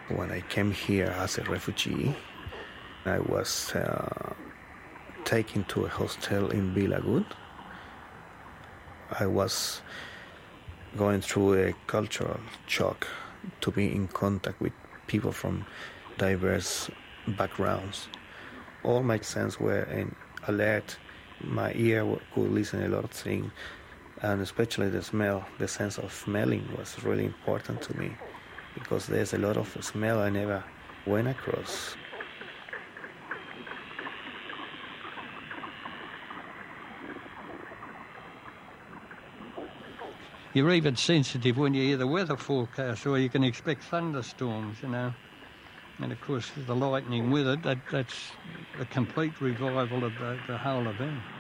When I came here as a refugee, I was taken to a hostel in Vilagut. I was going through a cultural shock to be in contact with people from diverse backgrounds. All my senses were in alert. My ear could listen a lot of things, and especially the smell, the sense of smelling was really important to me because there's a lot of smell I never went across. You're even sensitive when you hear the weather forecast, or you can expect thunderstorms, you know. And, of course, the lightning with it, that's a complete revival of the whole event.